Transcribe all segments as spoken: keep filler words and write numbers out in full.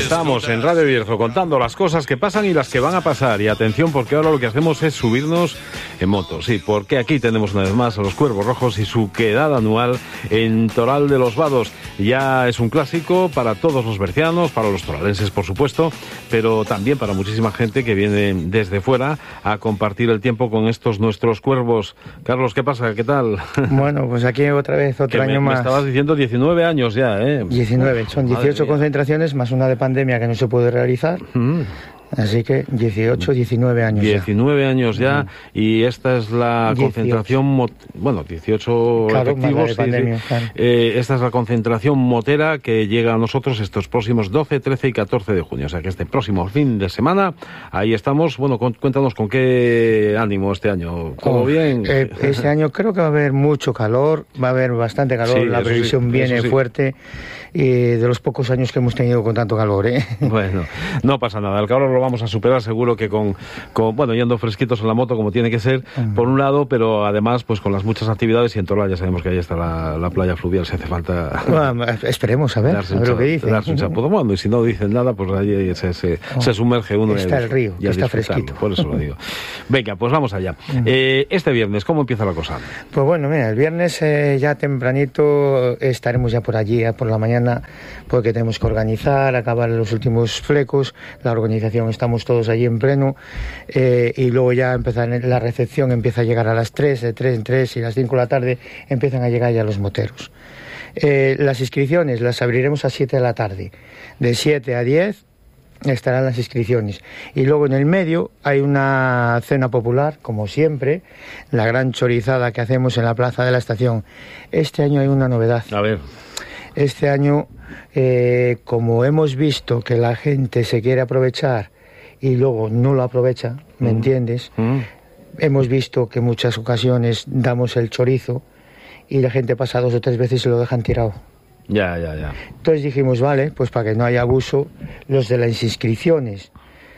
Estamos en Radio Bierzo contando las cosas que pasan y las que van a pasar. Y atención, porque ahora lo que hacemos es subirnos en moto. Sí, porque aquí tenemos una vez más a los Cuervos Rojos y su quedada anual en Toral de los Vados. Ya es un clásico para todos los bercianos, para los toralenses, por supuesto, pero también para muchísima gente que viene desde fuera a compartir el tiempo con estos nuestros cuervos. Carlos, ¿qué pasa? ¿Qué tal? Bueno, pues aquí otra vez, otro que año me, más. Me estabas diciendo diecinueve años ya, ¿eh? diecinueve, son dieciocho concentraciones más una de pandemia que no se puede realizar. Mm. Así que dieciocho, diecinueve años diecinueve ya. años ya, uh-huh. Y esta es la dieciocho. Concentración, mo- bueno, dieciocho claro, efectivos, sí, pandemia, sí. Claro. Eh, esta es la concentración motera que llega a nosotros estos próximos doce, trece y catorce de junio, o sea que este próximo fin de semana, ahí estamos. Bueno, con, cuéntanos con qué ánimo este año, ¿todo oh, bien? Eh, este año creo que va a haber mucho calor, va a haber bastante calor, sí, la previsión sí, viene sí. fuerte, y de los pocos años que hemos tenido con tanto calor, ¿eh? Bueno, no pasa nada, el calor lo vamos a superar seguro que con, con, bueno, yendo fresquitos en la moto como tiene que ser, uh-huh. por un lado, pero además pues con las muchas actividades, y en Toral ya sabemos que ahí está la, la playa fluvial, si hace falta. Bueno, esperemos a ver, a ver lo que dicen. Darse un chapuzo, bueno, y si no dicen nada, pues allí se, se, oh, se sumerge uno. Está en el río, que está fresquito. Por eso lo digo. Venga, pues vamos allá. Uh-huh. Eh, este viernes, ¿cómo empieza la cosa? Pues bueno, mira, el viernes eh, ya tempranito estaremos ya por allí, ya por la mañana, porque tenemos que organizar, acabar los últimos flecos, la organización, estamos todos allí en pleno, eh, y luego ya empezar la recepción, empieza a llegar a las tres, de tres en tres, y a las cinco de la tarde empiezan a llegar ya los moteros. Eh, las inscripciones las abriremos a siete de la tarde, de siete a diez estarán las inscripciones, y luego en el medio hay una cena popular, como siempre, la gran chorizada que hacemos en la plaza de la estación. Este año hay una novedad. A ver. Este año, eh, como hemos visto que la gente se quiere aprovechar y luego no lo aprovecha, ¿me mm. entiendes? Mm. Hemos visto que en muchas ocasiones damos el chorizo y la gente pasa dos o tres veces y lo dejan tirado. Ya, ya, ya. Entonces dijimos, vale, pues para que no haya abuso, los de las inscripciones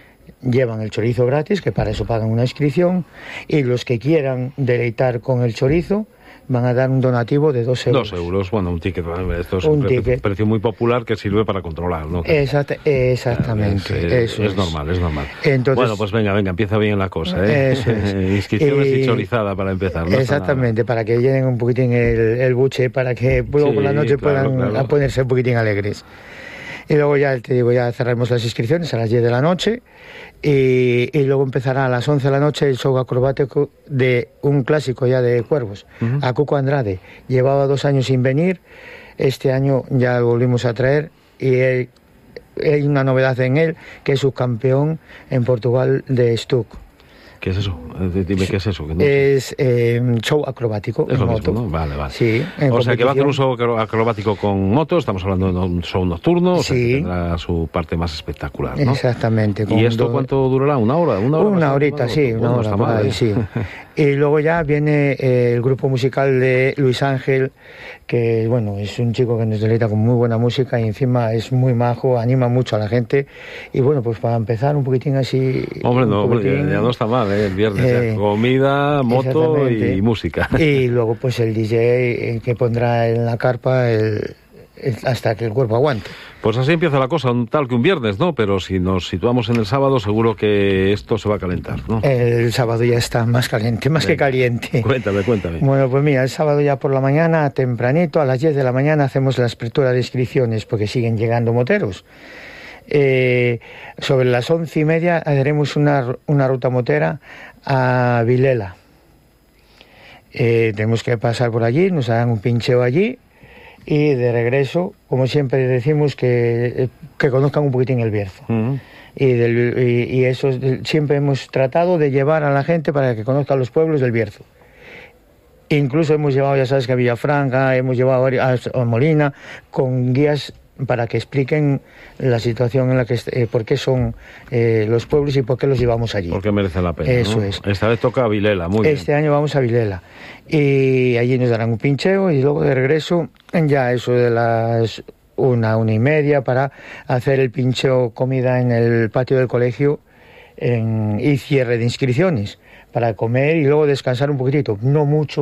llevan el chorizo gratis, que para eso pagan una inscripción, y los que quieran deleitar con el chorizo van a dar un donativo de dos euros. Dos euros, bueno, un ticket. Esto es un, un precio, ticket. precio muy popular que sirve para controlar, ¿no? Exact, exactamente. Es, es, eso es es normal, es normal. Entonces, bueno, pues venga, venga, empieza bien la cosa, ¿eh? Eso es. Inscripciones y, y chorizada para empezar. No exactamente, para que llenen un poquitín el, el buche, para que luego sí, por la noche claro, puedan claro. ponerse un poquitín alegres. Y luego ya, te digo, ya cerraremos las inscripciones a las diez de la noche, y, y luego empezará a las once de la noche el show acrobático de un clásico ya de cuervos, uh-huh. a Cuco Andrade. Llevaba dos años sin venir, este año ya lo volvimos a traer, y él, hay una novedad en él, que es subcampeón en Portugal de Stuck. ¿Qué es eso? Dime qué es eso. Que no es eh, show acrobático. Es en lo moto. mismo, ¿no? Vale, vale. Sí, o sea, que va a hacer un show acrobático con moto, estamos hablando de un show nocturno, o sea, sí. que tendrá su parte más espectacular, ¿no? Exactamente. ¿Y esto do... cuánto durará? ¿Una hora? Una, hora una horita, sí, una bueno, hora. No mal, ahí, ¿eh? sí. Y luego ya viene eh, el grupo musical de Luis Ángel, que bueno, es un chico que nos deleita con muy buena música y encima es muy majo, anima mucho a la gente. Y bueno, pues para empezar un poquitín así... Hombre, no, poquitín, ya, ya no está mal, ¿eh? El viernes, eh, comida, moto y música. Y luego pues el D J eh, que pondrá en la carpa el, el, hasta que el cuerpo aguante. Pues así empieza la cosa, un tal que un viernes, ¿no? Pero si nos situamos en el sábado, seguro que esto se va a calentar, ¿no? El sábado ya está más caliente, más Venga. que caliente. Cuéntame, cuéntame. Bueno, pues mira, el sábado ya por la mañana, tempranito, a las diez de la mañana, hacemos la apertura de inscripciones, porque siguen llegando moteros. Eh, sobre las once y media haremos una, una ruta motera a Vilela. Eh, tenemos que pasar por allí, nos harán un pincheo allí, y de regreso, como siempre decimos, que, que conozcan un poquitín el Bierzo. Uh-huh. Y, del, y, y eso siempre hemos tratado de llevar a la gente para que conozcan los pueblos del Bierzo. Incluso hemos llevado, ya sabes, que a Villafranca, hemos llevado a Molina, con guías para que expliquen la situación en la que, eh, por qué son eh, los pueblos y por qué los llevamos allí. Porque merece la pena, Eso ¿no? es. Esta vez toca a Vilela, muy bien. Este año vamos a Vilela. Y allí nos darán un pincheo y luego de regreso, ya eso de las una, una y media, para hacer el pincheo comida en el patio del colegio en, y cierre de inscripciones, para comer y luego descansar un poquitito. No mucho,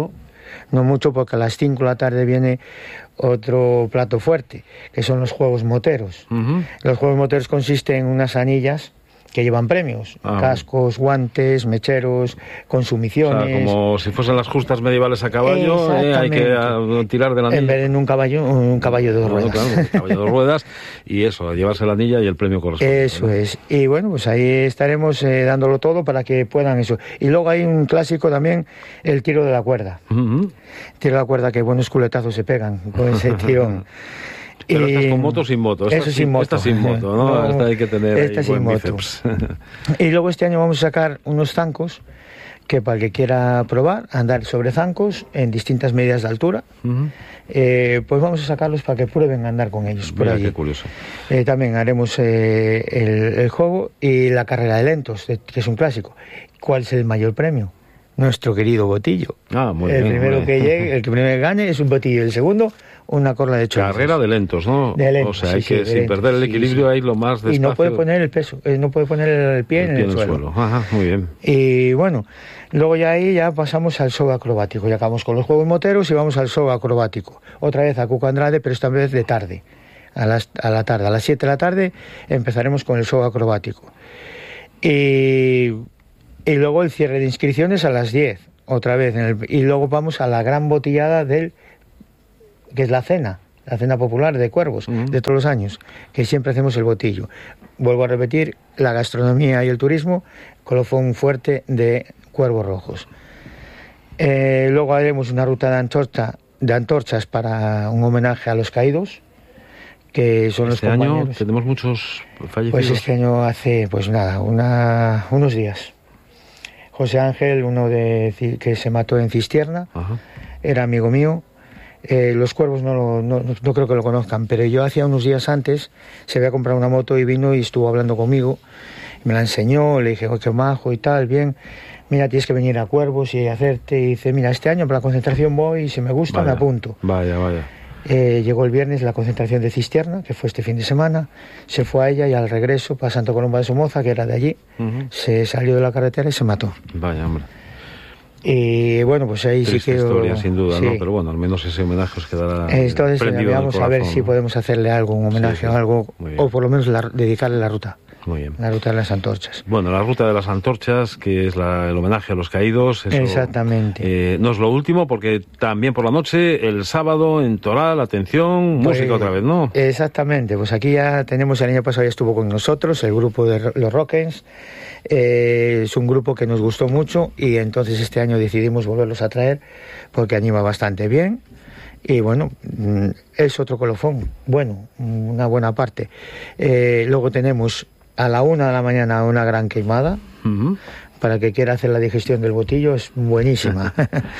no mucho, porque a las cinco de la tarde viene otro plato fuerte, que son los juegos moteros. Uh-huh. Los juegos moteros consisten en unas anillas que llevan premios, ah, cascos, guantes, mecheros, consumiciones. O sea, como si fuesen las justas medievales a caballo, eh, hay que uh, tirar de la anilla. En vez de un caballo, un caballo de dos bueno, ruedas. Claro, un caballo de dos ruedas, y eso, llevarse la anilla y el premio correspondiente. Eso, ¿no? Es. Y bueno, pues ahí estaremos eh, dándolo todo para que puedan eso. Y luego hay un clásico también, el tiro de la cuerda. Uh-huh. Tiro de la cuerda, que buenos culetazos se pegan con ese tirón. Pero y... estás con moto o sin moto. Esta Eso sin moto. Esta sin moto, ¿no? no esta hay que tener esta ahí sin buen moto. bíceps. Y luego este año vamos a sacar unos zancos, que para el que quiera probar, andar sobre zancos en distintas medidas de altura, uh-huh. eh, pues vamos a sacarlos para que prueben a andar con ellos. Por Mira, allí. Qué curioso. Eh, también haremos eh, el, el juego y la carrera de lentos, que es un clásico. ¿Cuál es el mayor premio? Nuestro querido botillo. Ah, muy el bien. Primero muy que bien. llegue, el que primero gane es un botillo, el segundo una corla de chorizos. Carrera de lentos, ¿no? De lentos, o sea, hay sí, que, sí, sin lentos, perder el sí, equilibrio, sí. ahí lo más despacio. Y no puede poner el peso, eh, no puede poner el pie, el en pie el, en el suelo. suelo. Ajá, muy bien. Y bueno, luego ya ahí ya pasamos al show acrobático. Ya acabamos con los juegos moteros y vamos al show acrobático. Otra vez a Cuco Andrade, pero esta vez de tarde. A, las, a la tarde, a las siete de la tarde empezaremos con el show acrobático. Y, y luego el cierre de inscripciones a las diez, otra vez. En el, y luego vamos a la gran botellada del, que es la cena. La cena popular de Cuervos, uh-huh. de todos los años, que siempre hacemos el botillo. Vuelvo a repetir, la gastronomía y el turismo, colofón fuerte de Cuervos Rojos. Eh, luego haremos una ruta de, antorcha, de antorchas para un homenaje a los caídos, que son este los compañeros. Año tenemos muchos fallecidos. Pues este año hace, pues nada, una, unos días. José Ángel, uno de que se mató en Cistierna, uh-huh. era amigo mío. Eh, los Cuervos no, lo, no, no creo que lo conozcan, pero yo hacía unos días antes se había comprado una moto y vino y estuvo hablando conmigo, me la enseñó, le dije, oh, qué majo y tal, bien, mira, tienes que venir a Cuervos y hacerte, y dice, mira, este año para la concentración voy y si me gusta vaya, me apunto. Vaya, vaya. Eh, llegó el viernes la concentración de Cistierna, que fue este fin de semana, se fue a ella y al regreso para Santo Colomba de Somoza, que era de allí, uh-huh. se salió de la carretera y se mató. Vaya, hombre. Y bueno, pues ahí Triste sí que... historia, sin duda, sí. ¿no? Pero bueno, al menos ese homenaje os quedará Entonces, prendido vamos en el corazón, a ver ¿no? si podemos hacerle algo, un homenaje sí, sí. o algo, o por lo menos la, dedicarle la ruta. Muy bien. La ruta de las antorchas. Bueno, la ruta de las antorchas, que es la, el homenaje a los caídos. Eso, exactamente. Eh, no es lo último, porque también por la noche, el sábado, en Toral, atención, pues, música otra vez, ¿no? Exactamente, pues aquí ya tenemos, el año pasado ya estuvo con nosotros, el grupo de los Rockens. Eh, es un grupo que nos gustó mucho y entonces este año decidimos volverlos a traer porque anima bastante bien. Y bueno, es otro colofón, bueno, una buena parte. Eh, luego tenemos a la una de la mañana una gran queimada, uh-huh. para el que quiera hacer la digestión del botillo, es buenísima.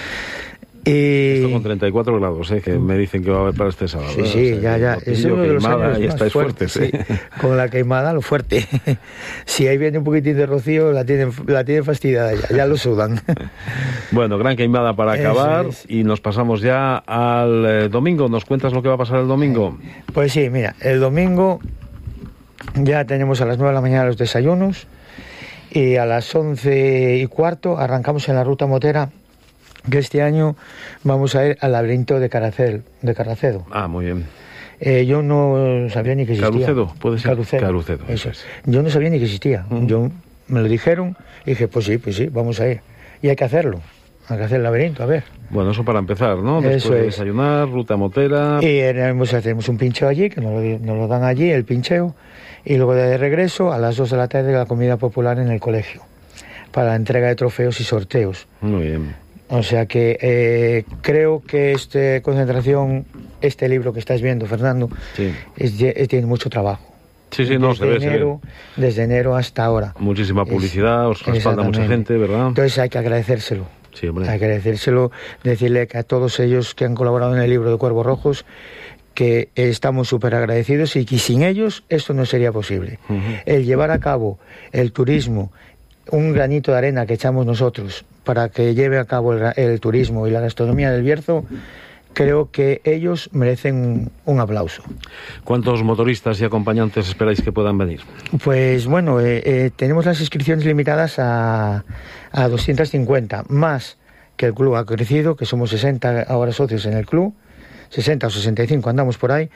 y... Esto con treinta y cuatro grados, ¿eh? Que me dicen que va a haber para este sábado. Sí, sí, o sea, ya, ya. Es uno de los años y estáis fuertes, fuerte, ¿eh? Sí. Con la queimada, lo fuerte. Si ahí viene un poquitín de rocío, la tienen, la tienen fastidiada ya, ya lo sudan. Bueno, gran queimada para acabar es. Y nos pasamos ya al eh, domingo. ¿Nos cuentas lo que va a pasar el domingo? Pues sí, mira, el domingo ya tenemos a las nueve de la mañana los desayunos y a las once y cuarto arrancamos en la ruta motera, que este año vamos a ir al laberinto de Caracel, de Carracedo. Ah, muy bien. Eh, yo no sabía ni que existía. ¿Carucedo? ¿Puede ser? Carucedo. Carucedo, eso es. Yo no sabía ni que existía. Uh-huh. Yo me lo dijeron y dije, pues sí, pues sí, vamos a ir. Y hay que hacerlo. Hay que hacer el laberinto, a ver. Bueno, eso para empezar, ¿no? Después eso de es. desayunar, ruta motera. Y haremos, hacemos un pincheo allí, que nos lo, nos lo dan allí, el pincheo. Y luego de regreso, a las dos de la tarde, la comida popular en el colegio. Para la entrega de trofeos y sorteos. Muy bien. O sea que eh, creo que esta concentración, este libro que estás viendo, Fernando, sí. es, es, tiene mucho trabajo. Sí, sí, no, desde se ve, enero, se ve. Desde enero hasta ahora. Muchísima publicidad, es, os respalda mucha gente, ¿verdad? Entonces hay que agradecérselo. Sí, hombre. Hay que agradecérselo, decirle que a todos ellos que han colaborado en el libro de Cuervos Rojos, que estamos súper agradecidos y que sin ellos esto no sería posible. Uh-huh. El llevar a cabo el turismo, un granito de arena que echamos nosotros para que lleve a cabo el, el turismo y la gastronomía del Bierzo, creo que ellos merecen un, un aplauso. ¿Cuántos motoristas y acompañantes esperáis que puedan venir? Pues bueno, eh, eh, tenemos las inscripciones limitadas a, a doscientas cincuenta, más que el club ha crecido, que somos sesenta ahora socios en el club, sesenta o sesenta y cinco andamos por ahí,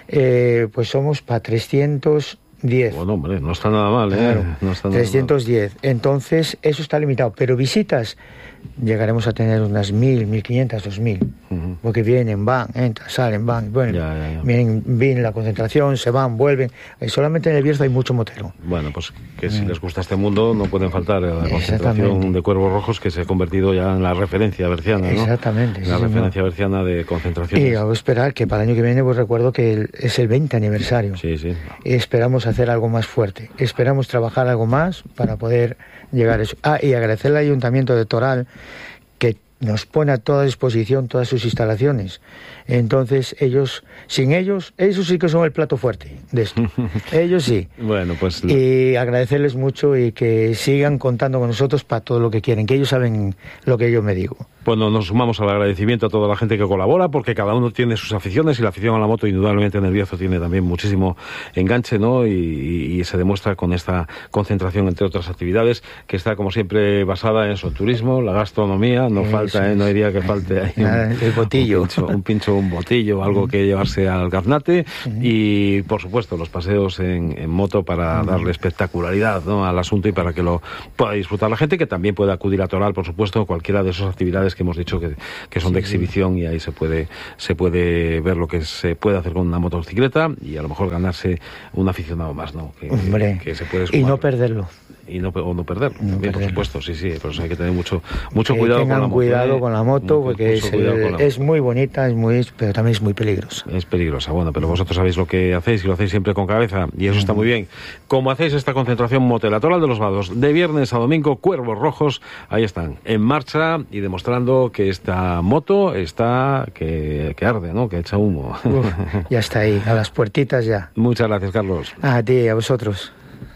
eh, pues somos para trescientos diez. Bueno, hombre, no está nada mal, ¿eh? Claro, no está nada trescientos diez. mal. Entonces, eso está limitado. Pero visitas, llegaremos a tener unas mil, mil quinientas, dos mil. Uh-huh. Porque vienen, van, entran, salen, van, bueno, ya, ya, ya. Vienen, vienen la concentración, se van, vuelven. Y solamente en el Bierzo hay mucho motero. Bueno, pues que si les gusta este mundo, no pueden faltar a la concentración de Cuervos Rojos, que se ha convertido ya en la referencia berciana, ¿no? Exactamente. La sí, referencia no. berciana de concentraciones. Y a esperar que para el año que viene, pues recuerdo que el, es el veinte aniversario. Sí, sí. Y esperamos hacer algo más fuerte. Esperamos trabajar algo más para poder llegar a eso. Ah, y agradecer al Ayuntamiento de Toral, que nos pone a toda disposición todas sus instalaciones. Entonces, ellos, sin ellos, ellos sí que son el plato fuerte de esto. Ellos sí. Bueno, pues... Y agradecerles mucho y que sigan contando con nosotros para todo lo que quieren, que ellos saben lo que yo me digo. Bueno, nos sumamos al agradecimiento a toda la gente que colabora, porque cada uno tiene sus aficiones y la afición a la moto indudablemente en el Bierzo tiene también muchísimo enganche, ¿no? Y, y, y se demuestra con esta concentración, entre otras actividades, que está como siempre basada en su turismo, la gastronomía, no Eso falta, ¿eh? No hay día que falte ahí Nada, un, el botillo. Un pincho, un pincho, un botillo, algo que llevarse al gaznate uh-huh. y, por supuesto, los paseos en, en moto para uh-huh. darle espectacularidad, ¿no?, al asunto y para que lo pueda disfrutar la gente, que también pueda acudir a Toral, por supuesto, cualquiera de esas actividades que hemos dicho que, que son sí, de exhibición sí. Y ahí se puede se puede ver lo que se puede hacer con una motocicleta y a lo mejor ganarse un aficionado más, ¿no? Que, Hombre, que, que se puede y no perderlo. Y no, o no perderlo, no también, perderlo. Por supuesto, sí, sí, por eso hay que tener mucho mucho que cuidado con la moto. cuidado ¿eh? con la moto, mucho, porque mucho es, el, con la es moto. muy bonita, es muy, pero también es muy peligrosa. Es peligrosa, bueno, pero vosotros sabéis lo que hacéis y lo hacéis siempre con cabeza y eso uh-huh. está muy bien. Como hacéis esta concentración motera, Toral de los Vados, de viernes a domingo, Cuervos Rojos, ahí están, en marcha y demostrando que esta moto está, que, que arde, ¿no?, que echa humo. Uf, ya está ahí, a las puertitas ya. Muchas gracias, Carlos. A ti, a vosotros.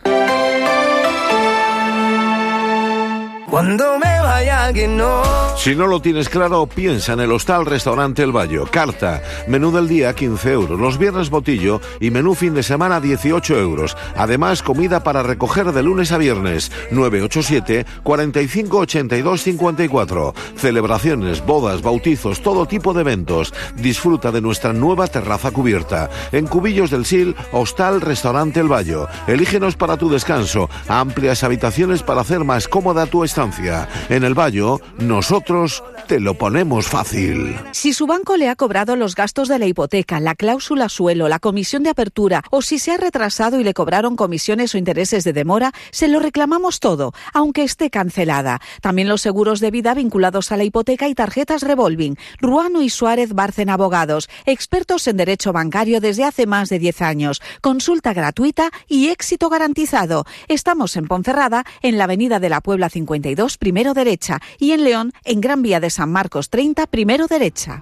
Cuando me vaya que no. Si no lo tienes claro, piensa en el Hostal Restaurante El Bayo. Carta, menú del día quince euros, los viernes botillo y menú fin de semana dieciocho euros. Además, comida para recoger de lunes a viernes. nueve ocho siete, cuarenta y cinco, ochenta y dos, cincuenta y cuatro. Celebraciones, bodas, bautizos, todo tipo de eventos. Disfruta de nuestra nueva terraza cubierta. En Cubillos del Sil, Hostal Restaurante El Bayo. Elígenos para tu descanso. Amplias habitaciones para hacer más cómoda tu estancia. En El Bayo, nosotros te lo ponemos fácil. Si su banco le ha cobrado los gastos de la hipoteca, la cláusula suelo, la comisión de apertura o si se ha retrasado y le cobraron comisiones o intereses de demora, se lo reclamamos todo, aunque esté cancelada. También los seguros de vida vinculados a la hipoteca y tarjetas revolving. Ruano y Suárez Bárcena Abogados, expertos en derecho bancario desde hace más de diez años. Consulta gratuita y éxito garantizado. Estamos en Ponferrada, en la avenida de la Puebla cincuenta y dos, primero derecha, y en León, en Gran Vía de San Marcos treinta, primero derecha.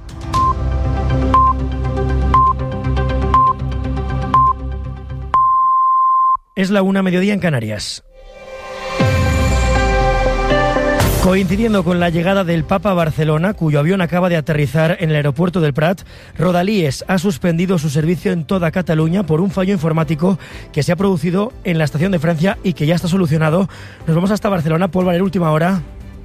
Es la una, mediodía en Canarias. Coincidiendo con la llegada del Papa a Barcelona, cuyo avión acaba de aterrizar en el aeropuerto del Prat, Rodalies ha suspendido su servicio en toda Cataluña por un fallo informático que se ha producido en la estación de Francia y que ya está solucionado. Nos vamos hasta Barcelona. Paul Valer, última hora.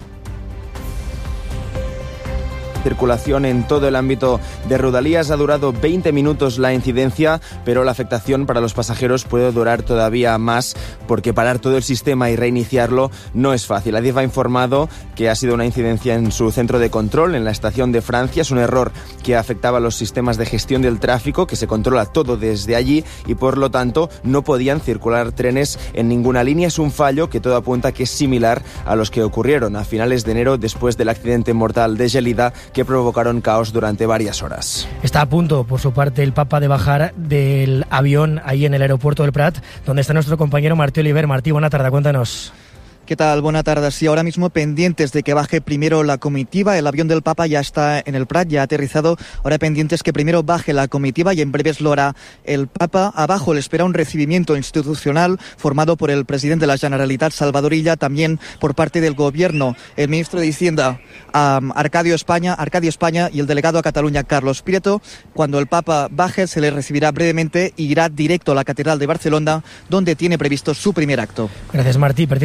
Circulación en todo el ámbito de Rodalies. Ha durado veinte minutos la incidencia, pero la afectación para los pasajeros puede durar todavía más porque parar todo el sistema y reiniciarlo no es fácil. Adif ha informado que ha sido una incidencia en su centro de control en la estación de Francia. Es un error que afectaba a los sistemas de gestión del tráfico, que se controla todo desde allí y por lo tanto no podían circular trenes en ninguna línea. Es un fallo que todo apunta que es similar a los que ocurrieron a finales de enero después del accidente mortal de Gelida, que provocaron caos durante varias horas. Está a punto, por su parte, el Papa de bajar del avión ahí en el aeropuerto del Prat, donde está nuestro compañero Martí Oliver. Martí, buena tarde, cuéntanos. ¿Qué tal? Buenas tardes. Sí, ahora mismo pendientes de que baje primero la comitiva. El avión del Papa ya está en el Prat, ya ha aterrizado. Ahora pendientes que primero baje la comitiva y en breves lo hará el Papa. Abajo le espera un recibimiento institucional formado por el presidente de la Generalitat, Salvador Illa, también por parte del Gobierno, el ministro de Hacienda, um, Arcadio España, Arcadio España y el delegado a Cataluña, Carlos Prieto. Cuando el Papa baje se le recibirá brevemente y irá directo a la Catedral de Barcelona, donde tiene previsto su primer acto. Gracias, Martí. Precisamente la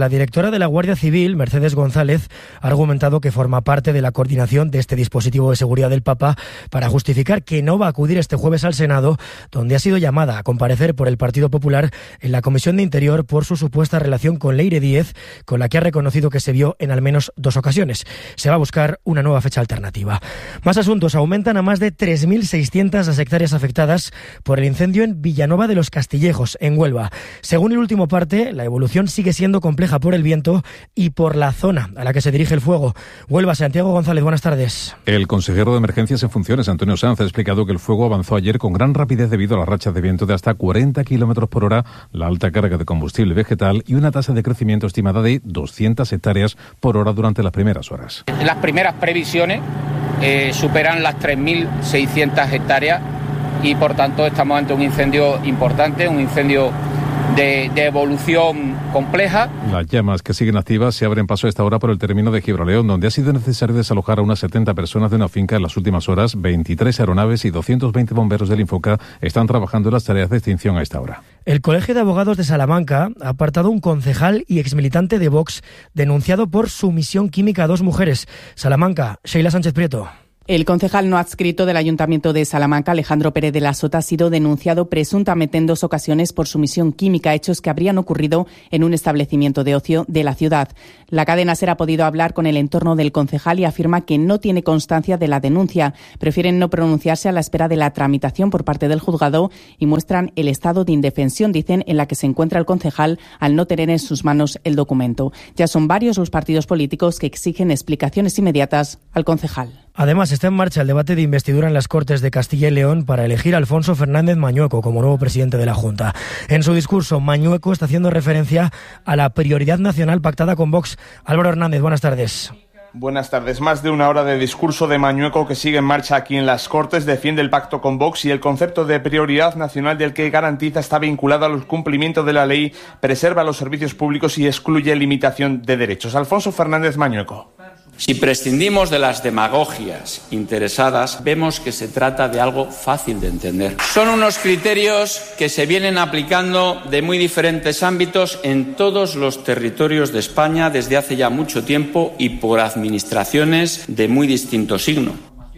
la directora de la Guardia Civil, Mercedes González, ha argumentado que forma parte de la coordinación de este dispositivo de seguridad del Papa para justificar que no va a acudir este jueves al Senado, donde ha sido llamada a comparecer por el Partido Popular en la Comisión de Interior por su supuesta relación con Leire Díez, con la que ha reconocido que se vio en al menos dos ocasiones. Se va a buscar una nueva fecha alternativa. Más asuntos. Aumentan a más de tres mil seiscientas las hectáreas afectadas por el incendio en Villanova de los Castillejos, en Huelva. Según el último parte, la evolución sigue siendo compleja por el viento y por la zona a la que se dirige el fuego. Huelva, Santiago González, buenas tardes. El consejero de Emergencias en Funciones, Antonio Sanz, ha explicado que el fuego avanzó ayer con gran rapidez debido a las rachas de viento de hasta cuarenta kilómetros por hora, la alta carga de combustible vegetal y una tasa de crecimiento estimada de doscientas hectáreas por hora durante las primeras horas. Las primeras previsiones eh, superan las tres mil seiscientas hectáreas y por tanto estamos ante un incendio importante, un incendio de, de evolución compleja. Las llamas que siguen activas se abren paso a esta hora por el término de Gibraleón, donde ha sido necesario desalojar a unas setenta personas de una finca en las últimas horas. veintitrés aeronaves y doscientos veinte bomberos del Infoca están trabajando en las tareas de extinción a esta hora. El Colegio de Abogados de Salamanca ha apartado un concejal y exmilitante de Vox denunciado por sumisión química a dos mujeres. Salamanca, Sheila Sánchez Prieto. El concejal no adscrito del Ayuntamiento de Salamanca, Alejandro Pérez de la Sota, ha sido denunciado presuntamente en dos ocasiones por sumisión química, hechos que habrían ocurrido en un establecimiento de ocio de la ciudad. La cadena SER ha podido hablar con el entorno del concejal y afirma que no tiene constancia de la denuncia. Prefieren no pronunciarse a la espera de la tramitación por parte del juzgado y muestran el estado de indefensión, dicen, en la que se encuentra el concejal al no tener en sus manos el documento. Ya son varios los partidos políticos que exigen explicaciones inmediatas al concejal. Además, está en marcha el debate de investidura en las Cortes de Castilla y León para elegir a Alfonso Fernández Mañueco como nuevo presidente de la Junta. En su discurso, Mañueco está haciendo referencia a la prioridad nacional pactada con Vox. Álvaro Hernández, buenas tardes. Buenas tardes. Más de una hora de discurso de Mañueco que sigue en marcha aquí en las Cortes, defiende el pacto con Vox y el concepto de prioridad nacional del que garantiza está vinculado a los cumplimientos de la ley, preserva los servicios públicos y excluye limitación de derechos. Alfonso Fernández Mañueco. Si prescindimos de las demagogias interesadas, vemos que se trata de algo fácil de entender. Son unos criterios que se vienen aplicando de muy diferentes ámbitos en todos los territorios de España desde hace ya mucho tiempo y por administraciones de muy distinto signo.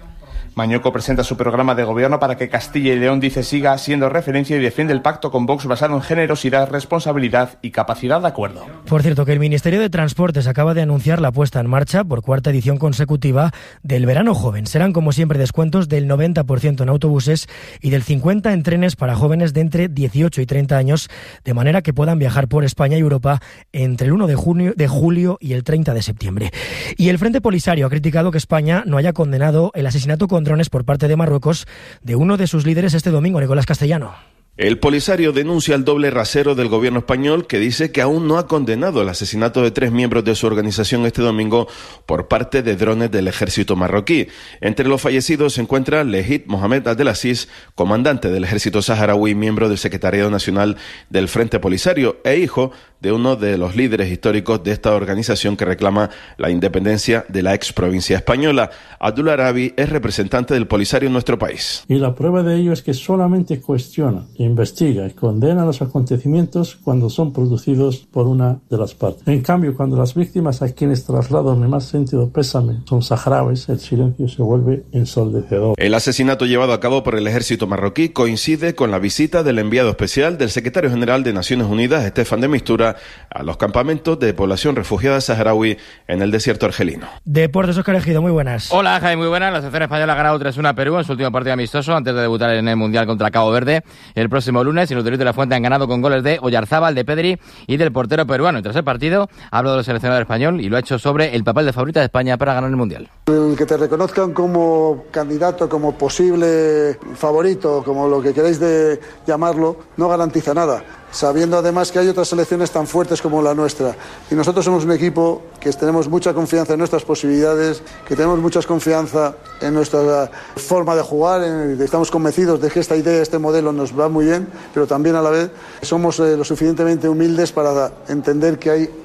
Mañueco presenta su programa de gobierno para que Castilla y León, dice, siga siendo referencia y defiende el pacto con Vox basado en generosidad, responsabilidad y capacidad de acuerdo. Por cierto, que el Ministerio de Transportes acaba de anunciar la puesta en marcha por cuarta edición consecutiva del Verano Joven. Serán, como siempre, descuentos del noventa por ciento en autobuses y del cincuenta por ciento en trenes para jóvenes de entre dieciocho y treinta años, de manera que puedan viajar por España y Europa entre el uno de junio, de julio y el treinta de septiembre. Y el Frente Polisario ha criticado que España no haya condenado el asesinato con drones por parte de Marruecos de uno de sus líderes este domingo, Nicolás Castellano. El Polisario denuncia el doble rasero del gobierno español, que dice que aún no ha condenado el asesinato de tres miembros de su organización este domingo por parte de drones del ejército marroquí. Entre los fallecidos se encuentra Lehit Mohamed Abdelaziz, comandante del ejército saharaui, miembro del Secretariado Nacional del Frente Polisario e hijo de uno de los líderes históricos de esta organización que reclama la independencia de la ex provincia española. Abdul Arabi es representante del Polisario en nuestro país. Y la prueba de ello es que solamente cuestiona, investiga y condena los acontecimientos cuando son producidos por una de las partes. En cambio, cuando las víctimas a quienes traslado mi más sentido pésame son saharauis, el silencio se vuelve ensordecedor. El asesinato llevado a cabo por el ejército marroquí coincide con la visita del enviado especial del secretario general de Naciones Unidas, Estefan de Mistura, a los campamentos de población refugiada saharaui en el desierto argelino. Deportes, Óscar Ejido, muy buenas. Hola, Jaime, muy buenas. La selección española ha ganado tres uno a Perú en su último partido amistoso antes de debutar en el Mundial contra Cabo Verde el próximo lunes, y los de la Fuente han ganado con goles de Oyarzábal, de Pedri y del portero peruano. Y tras el partido ha hablado del seleccionador español y lo ha hecho sobre el papel de favorita de España para ganar el Mundial. El que te reconozcan como candidato, como posible favorito, como lo que queréis de llamarlo, no garantiza nada, sabiendo además que hay otras selecciones tan fuertes como la nuestra. Y nosotros somos un equipo que tenemos mucha confianza en nuestras posibilidades, que tenemos mucha confianza en nuestra forma de jugar, en, estamos convencidos de que esta idea, este modelo nos va muy bien, pero también a la vez somos eh, lo suficientemente humildes para entender que hay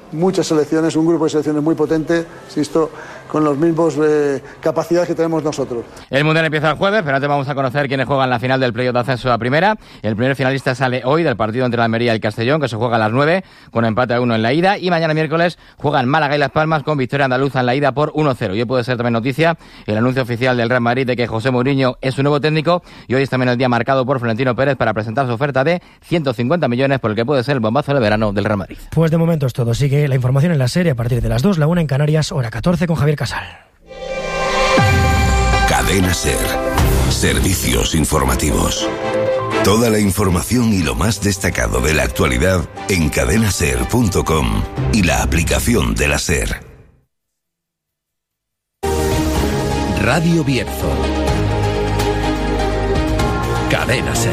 muchas selecciones, un grupo de selecciones muy potente, insisto, con los mismos eh, capacidades que tenemos nosotros. El Mundial empieza el jueves, pero antes vamos a conocer quiénes juegan la final del playoff de ascenso a primera. El primer finalista sale hoy del partido entre la Almería y el Castellón, que se juega a las nueve, con empate a uno en la ida, y mañana miércoles juegan Málaga y Las Palmas con victoria andaluza en la ida por uno cero. Y hoy puede ser también noticia el anuncio oficial del Real Madrid de que José Mourinho es su nuevo técnico, y hoy es también el día marcado por Florentino Pérez para presentar su oferta de ciento cincuenta millones por el que puede ser el bombazo de verano del Real Madrid. Pues de momento es todo. Sigue la información en la serie a partir de las dos, la una en Canarias, hora catorce, con Javier Casal. Cadena SER. Servicios informativos. Toda la información y lo más destacado de la actualidad en cadena ser punto com y la aplicación de la SER. Radio Bierzo. Cadena SER.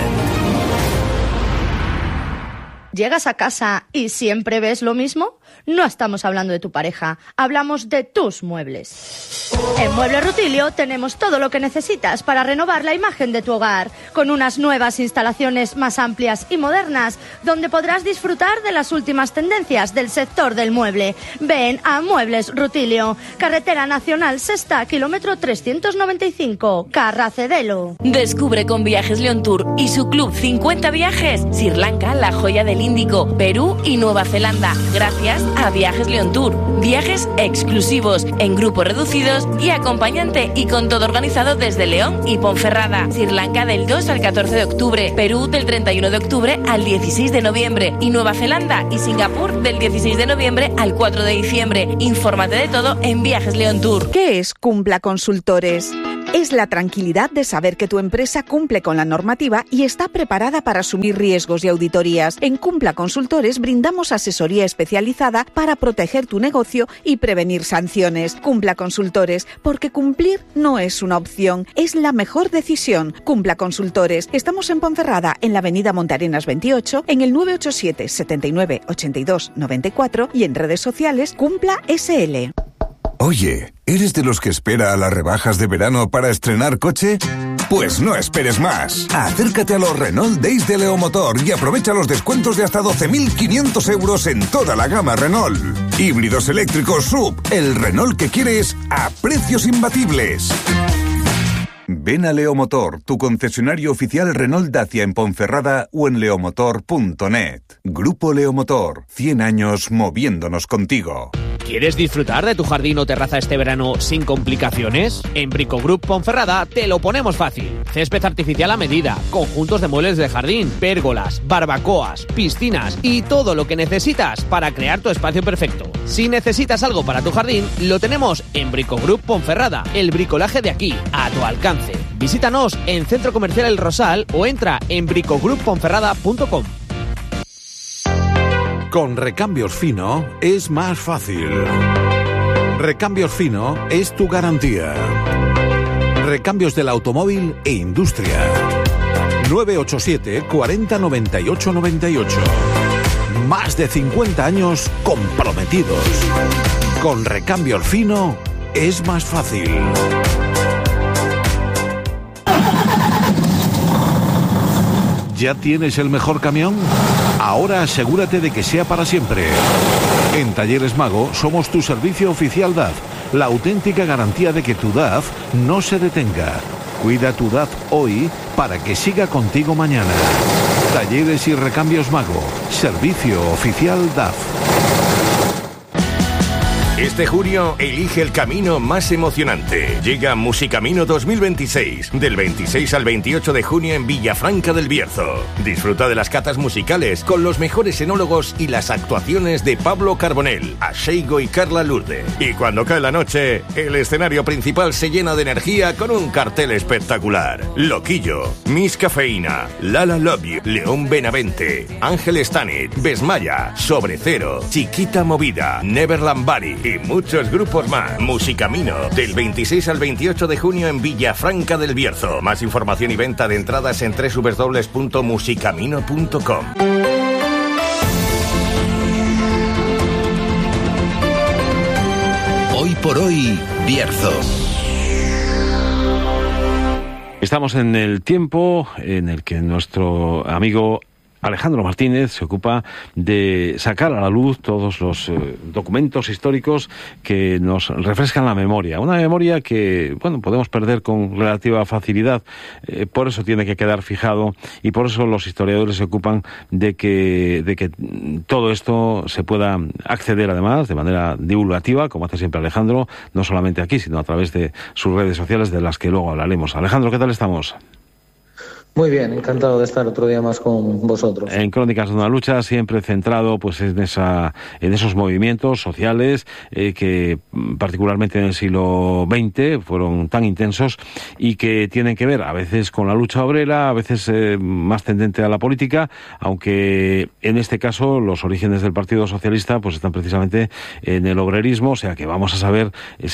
¿Llegas a casa y siempre ves lo mismo? No estamos hablando de tu pareja, hablamos de tus muebles. En Muebles Rutilio tenemos todo lo que necesitas para renovar la imagen de tu hogar, con unas nuevas instalaciones más amplias y modernas, donde podrás disfrutar de las últimas tendencias del sector del mueble. Ven a Muebles Rutilio, Carretera Nacional Sexta, kilómetro trescientos noventa y cinco, Carracedelo. Descubre con Viajes León Tour y su club cincuenta viajes, Sri Lanka, la joya del Índico, Perú y Nueva Zelanda, gracias a Viajes León Tour. Viajes exclusivos, en grupos reducidos y acompañante, y con todo organizado desde León y Ponferrada. Sri Lanka del dos al catorce de octubre, Perú del treinta y uno de octubre al dieciséis de noviembre y Nueva Zelanda y Singapur del dieciséis de noviembre al cuatro de diciembre. Infórmate de todo en Viajes León Tour. ¿Qué es Cumpla Consultores? Es la tranquilidad de saber que tu empresa cumple con la normativa y está preparada para asumir riesgos y auditorías. En Cumpla Consultores brindamos asesoría especializada para proteger tu negocio y prevenir sanciones. Cumpla Consultores, porque cumplir no es una opción, es la mejor decisión. Cumpla Consultores. Estamos en Ponferrada, en la avenida Montarenas veintiocho, en el nueve ocho siete, setenta y nueve, ochenta y dos, noventa y cuatro y en redes sociales Cumpla S L. Oye, ¿eres de los que espera a las rebajas de verano para estrenar coche? Pues no esperes más. Acércate a los Renault Days de Leomotor y aprovecha los descuentos de hasta doce mil quinientos euros en toda la gama Renault. Híbridos eléctricos S U V, el Renault que quieres a precios imbatibles. Ven a Leomotor, tu concesionario oficial Renault Dacia en Ponferrada o en leomotor punto net. Grupo Leomotor, cien años moviéndonos contigo. ¿Quieres disfrutar de tu jardín o terraza este verano sin complicaciones? En Bricogroup Ponferrada te lo ponemos fácil. Césped artificial a medida, conjuntos de muebles de jardín, pérgolas, barbacoas, piscinas y todo lo que necesitas para crear tu espacio perfecto. Si necesitas algo para tu jardín, lo tenemos en Bricogroup Ponferrada, el bricolaje de aquí, a tu alcance. Visítanos en Centro Comercial El Rosal o entra en bricogroup ponferrada punto com. Con Recambios Fino es más fácil. Recambios Fino es tu garantía. Recambios del automóvil e industria. nueve ocho siete, cuarenta, noventa y ocho, noventa y ocho. Más de cincuenta años comprometidos. Con Recambios Fino es más fácil. ¿Ya tienes el mejor camión? Ahora asegúrate de que sea para siempre. En Talleres Mago somos tu servicio oficial D A F, la auténtica garantía de que tu D A F no se detenga. Cuida tu D A F hoy para que siga contigo mañana. Talleres y Recambios Mago, servicio oficial D A F. Este junio elige el camino más emocionante. Llega Musicamino dos mil veintiséis, del veintiséis al veintiocho de junio en Villafranca del Bierzo. Disfruta de las catas musicales con los mejores enólogos y las actuaciones de Pablo Carbonell, Asheigo y Carla Lourdes. Y cuando cae la noche, el escenario principal se llena de energía con un cartel espectacular. Loquillo, Miss Cafeína, Lala Love You, León Benavente, Ángel Stanit, Besmaya, Sobre Cero, Chiquita Movida, Neverland Bari y muchos grupos más. Musicamino, del veintiséis al veintiocho de junio en Villafranca del Bierzo. Más información y venta de entradas en doble u doble u doble u punto musicamino punto com. Hoy por hoy, Bierzo. Estamos en el tiempo en el que nuestro amigo Alejandro Martínez se ocupa de sacar a la luz todos los eh, documentos históricos que nos refrescan la memoria. Una memoria que, bueno, podemos perder con relativa facilidad. Eh, por eso tiene que quedar fijado y por eso los historiadores se ocupan de que, de que todo esto se pueda acceder, además, de manera divulgativa, como hace siempre Alejandro, no solamente aquí, sino a través de sus redes sociales, de las que luego hablaremos. Alejandro, ¿qué tal estamos? Muy bien, encantado de estar otro día más con vosotros. En Crónicas de una lucha, siempre centrado pues en esa, en esos movimientos sociales eh, que particularmente en el siglo veinte fueron tan intensos y que tienen que ver a veces con la lucha obrera, a veces eh, más tendente a la política, aunque en este caso los orígenes del Partido Socialista pues están precisamente en el obrerismo, o sea que vamos a saber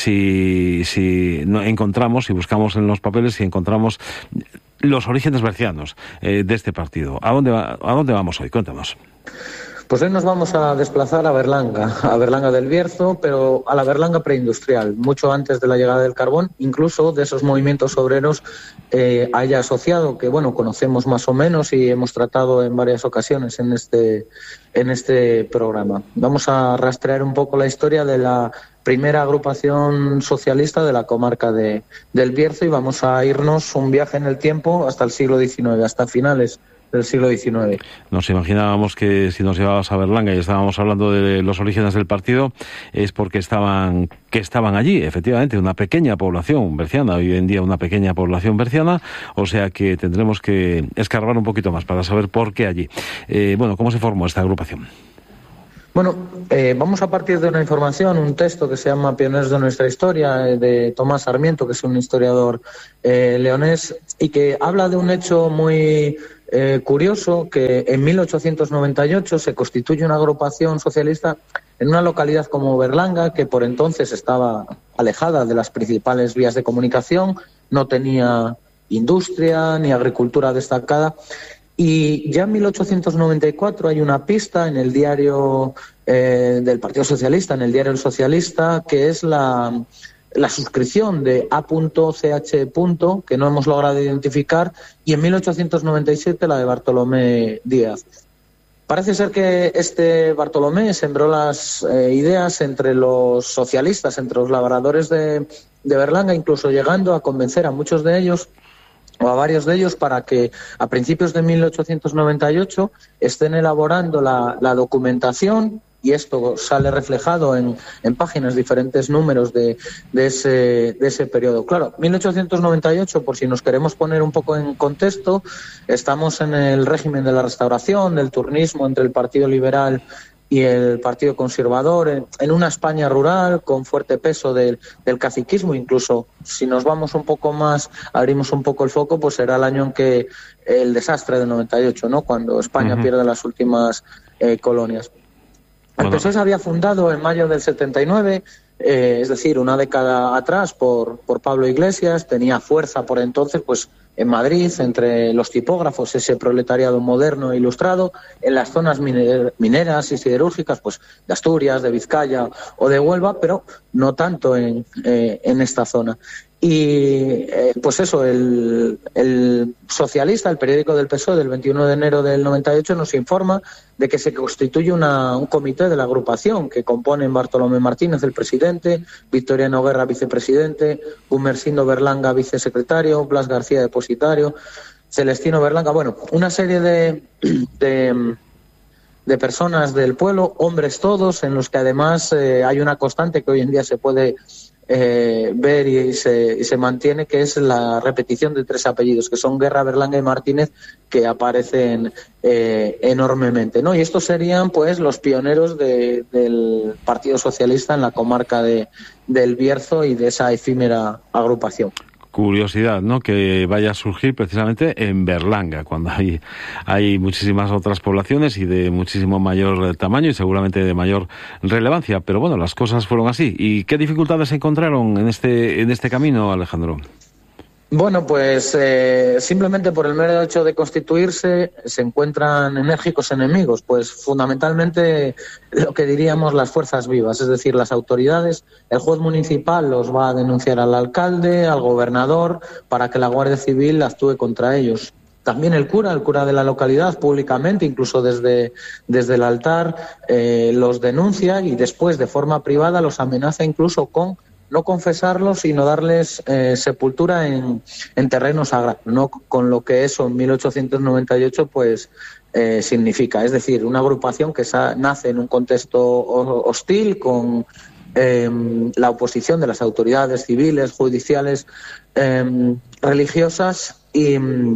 si, si encontramos, si buscamos en los papeles, si encontramos los orígenes bercianos eh, de este partido. ¿A dónde va, a dónde vamos hoy? Cuéntanos. Pues hoy nos vamos a desplazar a Berlanga, a Berlanga del Bierzo, pero a la Berlanga preindustrial, mucho antes de la llegada del carbón, incluso de esos movimientos obreros eh, haya asociado, que bueno, conocemos más o menos y hemos tratado en varias ocasiones en este, en este programa. Vamos a rastrear un poco la historia de la primera agrupación socialista de la comarca de, del Bierzo y vamos a irnos un viaje en el tiempo hasta el siglo diecinueve, hasta finales del siglo diecinueve. Nos imaginábamos que si nos llevabas a Berlanga y estábamos hablando de los orígenes del partido es porque estaban que estaban allí, efectivamente, una pequeña población berciana, hoy en día una pequeña población berciana, o sea que tendremos que escarbar un poquito más para saber por qué allí. Eh, bueno, ¿cómo se formó esta agrupación? Bueno, eh, vamos a partir de una información, un texto que se llama Pioneros de nuestra historia, eh, de Tomás Sarmiento, que es un historiador eh, leonés, y que habla de un hecho muy eh, curioso, que en mil ochocientos noventa y ocho se constituye una agrupación socialista en una localidad como Berlanga, que por entonces estaba alejada de las principales vías de comunicación, no tenía industria ni agricultura destacada. Y ya en mil ochocientos noventa y cuatro hay una pista en el diario eh, del Partido Socialista, en el diario El Socialista, que es la, la suscripción de A C H, que no hemos logrado identificar, y en mil ochocientos noventa y siete la de Bartolomé Díaz. Parece ser que este Bartolomé sembró las eh, ideas entre los socialistas, entre los labradores de, de Berlanga, incluso llegando a convencer a muchos de ellos o a varios de ellos para que a principios de mil ochocientos noventa y ocho estén elaborando la, la documentación, y esto sale reflejado en, en páginas, diferentes números de, de, ese, de ese periodo. Claro, mil ochocientos noventa y ocho, por si nos queremos poner un poco en contexto, estamos en el régimen de la Restauración, del turnismo entre el Partido Liberal y el Partido Conservador, en, en una España rural con fuerte peso del, del caciquismo. Incluso si nos vamos un poco más, abrimos un poco el foco, pues será el año en que el desastre del noventa y ocho, ¿no? Cuando España uh-huh. pierde las últimas eh, colonias. El P S O E se había fundado en mayo del setenta y nueve, eh, es decir, una década atrás, por, por Pablo Iglesias. Tenía fuerza por entonces, pues en Madrid, entre los tipógrafos, ese proletariado moderno e ilustrado, en las zonas miner- mineras y siderúrgicas, pues de Asturias, de Vizcaya o de Huelva, pero no tanto en, eh, en esta zona. Y eh, pues eso, el, el Socialista, el periódico del P S O E del veintiuno de enero del noventa y ocho, nos informa de que se constituye una, un comité de la agrupación que componen Bartolomé Martínez, el presidente, Victoriano Guerra, vicepresidente, Gumersindo Berlanga, vicesecretario, Blas García, depositario, Celestino Berlanga, bueno, una serie de, de, de personas del pueblo, hombres todos, en los que además eh, hay una constante que hoy en día se puede Eh, ver y se, y se mantiene, que es la repetición de tres apellidos, que son Guerra, Berlanga y Martínez, que aparecen eh, enormemente, ¿no? Y estos serían pues los pioneros de, del Partido Socialista en la comarca de, del Bierzo y de esa efímera agrupación. Curiosidad, ¿no?, que vaya a surgir precisamente en Berlanga, cuando hay, hay muchísimas otras poblaciones y de muchísimo mayor tamaño y seguramente de mayor relevancia. Pero bueno, las cosas fueron así. ¿Y qué dificultades se encontraron en este, en este camino, Alejandro? Bueno, pues eh, simplemente por el mero hecho de constituirse se encuentran enérgicos enemigos, pues fundamentalmente lo que diríamos las fuerzas vivas, es decir, las autoridades. El juez municipal los va a denunciar al alcalde, al gobernador, para que la Guardia Civil actúe contra ellos. También el cura, el cura de la localidad, públicamente, incluso desde, desde el altar, eh, los denuncia y después, de forma privada, los amenaza incluso con no confesarlos, sino darles eh, sepultura en, en terreno sagrado, no con lo que eso en mil ochocientos noventa y ocho pues eh, significa. Es decir, una agrupación que sa- nace en un contexto hostil, con eh, la oposición de las autoridades civiles, judiciales, eh, religiosas y...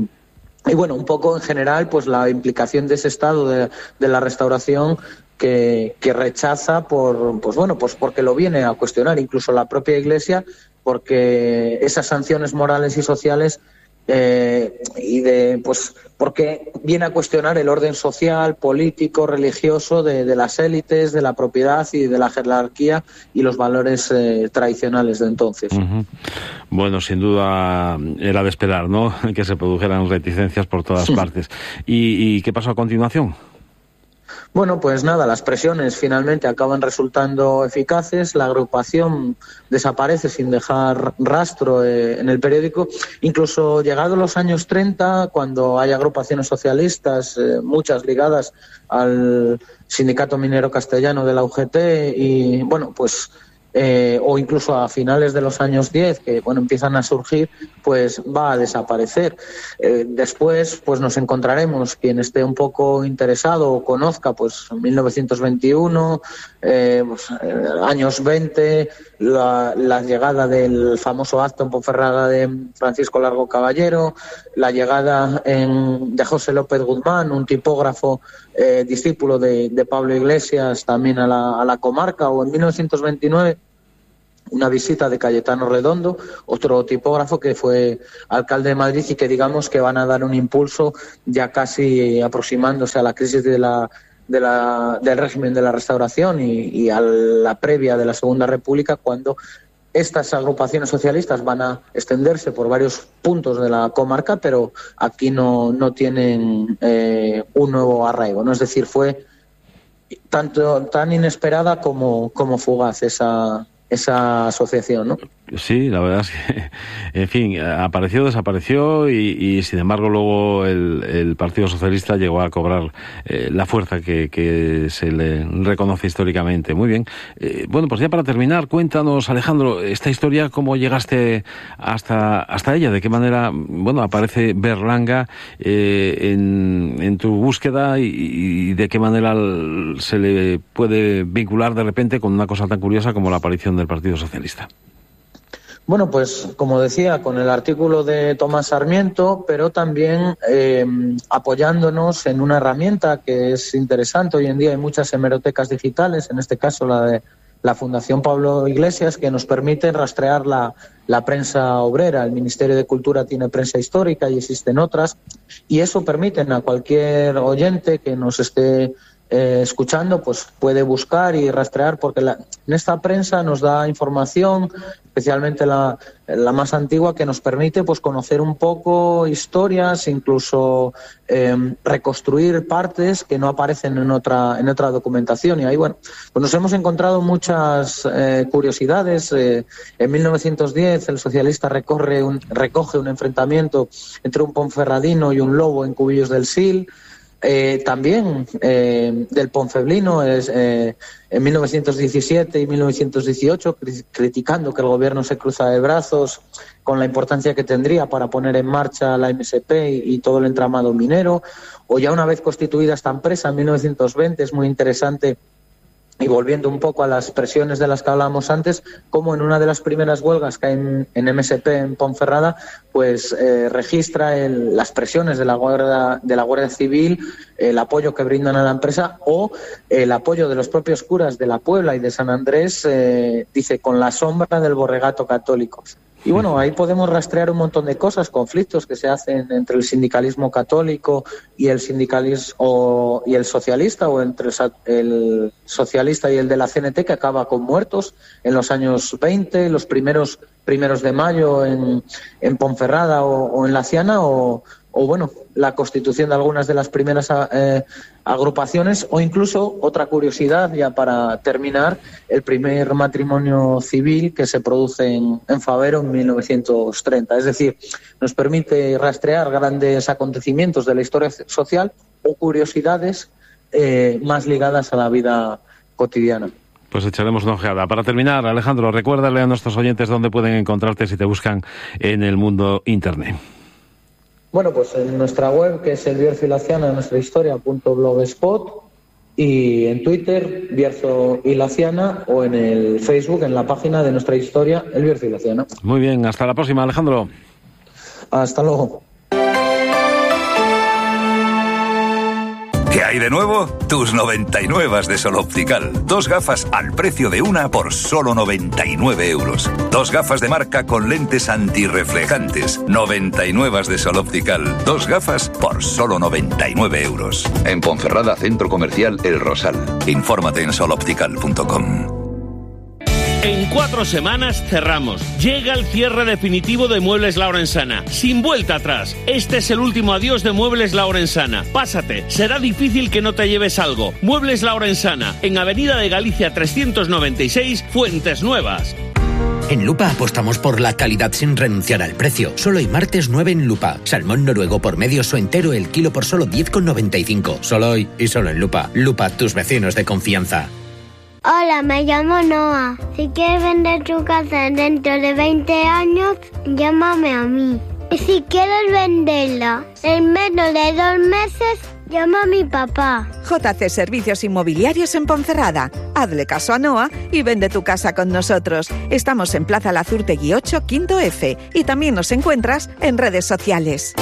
Y bueno, un poco en general, pues la implicación de ese estado de, de la restauración que, que rechaza por, pues bueno, pues porque lo viene a cuestionar incluso la propia Iglesia, porque esas sanciones morales y sociales eh, y de, pues, porque viene a cuestionar el orden social, político, religioso de, de las élites, de la propiedad y de la jerarquía y los valores eh, tradicionales de entonces. Uh-huh. Bueno, sin duda era de esperar, ¿no?, que se produjeran reticencias por todas sí. partes. ¿Y, ¿Y qué pasó a continuación? Bueno, pues nada, las presiones finalmente acaban resultando eficaces, la agrupación desaparece sin dejar rastro eh, en el periódico, incluso llegados los años treinta, cuando hay agrupaciones socialistas, eh, muchas ligadas al Sindicato Minero Castellano de la U G T, y bueno, pues... Eh, o incluso a finales de los años diez, que bueno, empiezan a surgir, pues va a desaparecer. Eh, después, pues nos encontraremos, quien esté un poco interesado o conozca, pues en mil novecientos veintiuno, eh, pues, eh, años veinte, la, la llegada del famoso acto en Ponferrada de Francisco Largo Caballero, la llegada en, de José López Guzmán, un tipógrafo eh, discípulo de, de Pablo Iglesias, también a la, a la comarca, o en mil novecientos veintinueve una visita de Cayetano Redondo, otro tipógrafo que fue alcalde de Madrid y que digamos que van a dar un impulso ya casi aproximándose a la crisis de la, de la, del régimen de la Restauración y, y a la previa de la Segunda República, cuando estas agrupaciones socialistas van a extenderse por varios puntos de la comarca, pero aquí no, no tienen eh, un nuevo arraigo, ¿no? Es decir, fue tanto tan inesperada como, como fugaz esa esa asociación, ¿no? Sí, la verdad es que, en fin, apareció, desapareció y, y sin embargo luego el, el Partido Socialista llegó a cobrar eh, la fuerza que, que se le reconoce históricamente. Muy bien. Eh, bueno, pues ya para terminar, cuéntanos, Alejandro, esta historia, ¿cómo llegaste hasta hasta ella? ¿De qué manera, bueno, aparece Berlanga eh, en, en tu búsqueda y, y de qué manera se le puede vincular de repente con una cosa tan curiosa como la aparición del Partido Socialista? Bueno, pues como decía, con el artículo de Tomás Sarmiento, pero también eh, apoyándonos en una herramienta que es interesante. Hoy en día hay muchas hemerotecas digitales, en este caso la de la Fundación Pablo Iglesias, que nos permite rastrear la, la prensa obrera. El Ministerio de Cultura tiene prensa histórica y existen otras, y eso permite a cualquier oyente que nos esté Eh, escuchando, pues puede buscar y rastrear, porque la, en esta prensa nos da información, especialmente la, la más antigua, que nos permite pues conocer un poco historias, incluso eh, reconstruir partes que no aparecen en otra en otra documentación. Y ahí, bueno, pues nos hemos encontrado muchas eh, curiosidades. Eh, en mil novecientos diez el socialista recorre un, recoge un enfrentamiento entre un ponferradino y un lobo en Cubillos del Sil. Eh, también eh, del Ponfeblino es, eh, en mil novecientos diecisiete y mil novecientos dieciocho, cri- criticando que el gobierno se cruza de brazos con la importancia que tendría para poner en marcha la M S P y, y todo el entramado minero. O ya una vez constituida esta empresa en mil novecientos veinte, es muy interesante, y volviendo un poco a las presiones de las que hablábamos antes, como en una de las primeras huelgas que hay en, en M S P en Ponferrada, pues eh, registra el, las presiones de la Guardia, de la Guardia Civil, el apoyo que brindan a la empresa o el apoyo de los propios curas de la Puebla y de San Andrés, eh, dice, con la sombra del borregato católico. Y bueno, ahí podemos rastrear un montón de cosas, conflictos que se hacen entre el sindicalismo católico y el sindicalismo o, y el socialista, o entre el, el socialista y el de la C N T, que acaba con muertos en los años veinte, los primeros primeros de mayo en, en Ponferrada o, o en La Ciana, o, o bueno, la constitución de algunas de las primeras eh, agrupaciones, o incluso, otra curiosidad ya para terminar, el primer matrimonio civil que se produce en, en Fabero en mil novecientos treinta. Es decir, nos permite rastrear grandes acontecimientos de la historia social o curiosidades eh, más ligadas a la vida cotidiana. Pues echaremos una ojeada. Para terminar, Alejandro, recuérdale a nuestros oyentes dónde pueden encontrarte si te buscan en el mundo internet. Bueno, pues en nuestra web, que es el Bierzo y la Ciana de nuestra historia punto blogspot, y en Twitter, Bierzo y la Ciana, o en el Facebook, en la página de nuestra historia, el Bierzo y la Ciana. Muy bien, hasta la próxima, Alejandro. Hasta luego. ¿Qué hay de nuevo? Tus noventa y nueve de Sol Optical. Dos gafas al precio de una por solo noventa y nueve euros. Dos gafas de marca con lentes antirreflejantes. noventa y nueve de Sol Optical. Dos gafas por solo noventa y nueve euros. En Ponferrada, Centro Comercial El Rosal. Infórmate en sol optical punto com. En cuatro semanas cerramos. Llega el cierre definitivo de Muebles La Orensana. Sin vuelta atrás. Este es el último adiós de Muebles La Orensana. Pásate. Será difícil que no te lleves algo. Muebles La Orensana. En Avenida de Galicia trescientos noventa y seis, Fuentes Nuevas. En Lupa apostamos por la calidad sin renunciar al precio. Solo hoy martes nueve en Lupa. Salmón noruego por medio o entero el kilo por solo diez con noventa y cinco. Solo hoy y solo en Lupa. Lupa, tus vecinos de confianza. Hola, me llamo Noah. Si quieres vender tu casa dentro de veinte años, llámame a mí. Y si quieres venderla en menos de dos meses, llama a mi papá. J C Servicios Inmobiliarios en Ponferrada. Hazle caso a Noah y vende tu casa con nosotros. Estamos en Plaza Lazurtegui ocho, quinto F. Y también nos encuentras en redes sociales.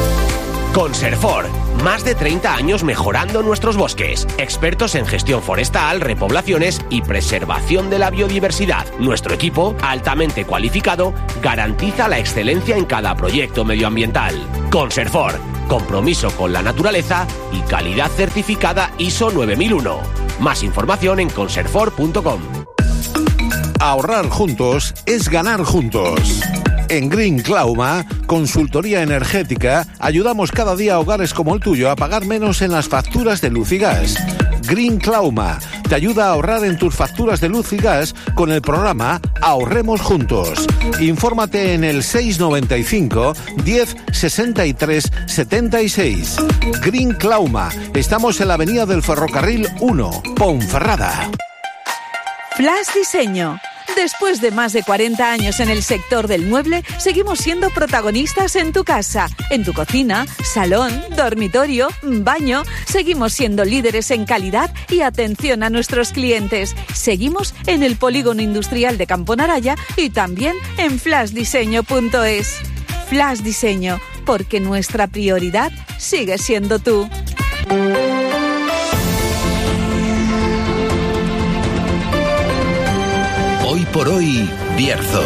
Conserfor, más de treinta años mejorando nuestros bosques. Expertos en gestión forestal, repoblaciones y preservación de la biodiversidad. Nuestro equipo, altamente cualificado, garantiza la excelencia en cada proyecto medioambiental. Conserfor, compromiso con la naturaleza y calidad certificada I S O nueve mil uno. Más información en conserfor punto com. Ahorrar juntos es ganar juntos. En Green Clauma, consultoría energética, ayudamos cada día a hogares como el tuyo a pagar menos en las facturas de luz y gas. Green Clauma te ayuda a ahorrar en tus facturas de luz y gas con el programa Ahorremos Juntos. Infórmate en el seiscientos noventa y cinco, diez, sesenta y tres, setenta y seis. Green Clauma. Estamos en la avenida del Ferrocarril uno, Ponferrada. Flash Diseño. Después de más de cuarenta años en el sector del mueble, seguimos siendo protagonistas en tu casa, en tu cocina, salón, dormitorio, baño. Seguimos siendo líderes en calidad y atención a nuestros clientes. Seguimos en el Polígono Industrial de Campo Naraya y también en flash diseño punto es. Flash Diseño, porque nuestra prioridad sigue siendo tú. Hoy por hoy, Bierzo.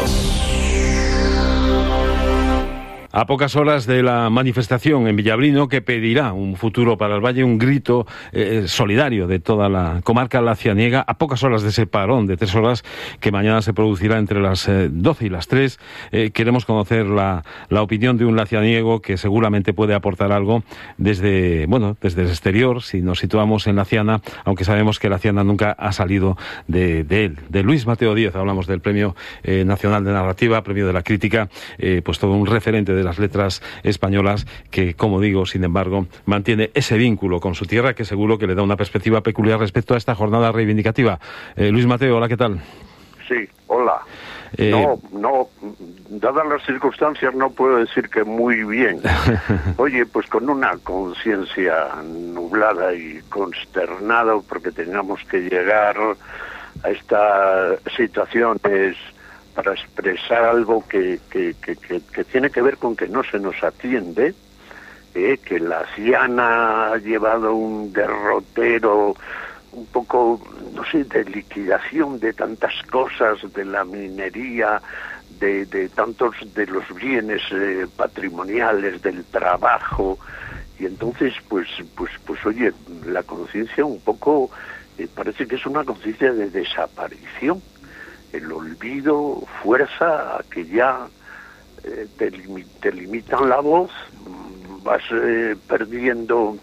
A pocas horas de la manifestación en Villablino que pedirá un futuro para el Valle, un grito eh, solidario de toda la comarca lacianiega, a pocas horas de ese parón de tres horas que mañana se producirá entre las eh, doce y las tres, eh, queremos conocer la, la opinión de un lacianiego que seguramente puede aportar algo desde, bueno, desde el exterior, si nos situamos en Laciana, aunque sabemos que Laciana nunca ha salido de, de él. De Luis Mateo Díez hablamos del Premio eh, Nacional de Narrativa, Premio de la Crítica, eh, pues todo un referente de las letras españolas que, como digo, sin embargo, mantiene ese vínculo con su tierra que seguro que le da una perspectiva peculiar respecto a esta jornada reivindicativa. Eh, Luis Mateo, hola, ¿qué tal? Sí, hola. Eh... No, no, dadas las circunstancias no puedo decir que muy bien. Oye, pues con una conciencia nublada y consternada porque tengamos que llegar a esta situación es para expresar algo que, que, que, que, que tiene que ver con que no se nos atiende, eh, que la Ciana ha llevado un derrotero un poco, no sé, de liquidación de tantas cosas, de la minería, de, de tantos de los bienes eh, patrimoniales, del trabajo, y entonces, pues, pues, pues, oye, la conciencia un poco, eh, parece que es una conciencia de desaparición. El olvido, fuerza a que ya eh, te, limi- te limitan la voz, vas eh, perdiendo